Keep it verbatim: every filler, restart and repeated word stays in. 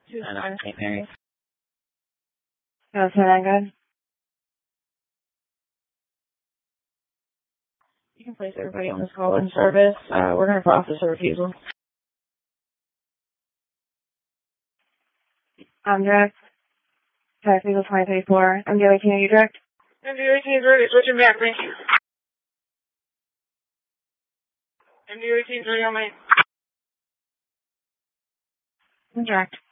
two nine Saint Mary's. No, ten good. You can place everybody on this call in service. Uh, we're going to process a refusal. I'm direct. Tax Eagle twenty thirty-four. M D eighteen, are you direct? M D eighteen is ready. Switching back, thank you. M D eighteen is ready on me. I'm direct.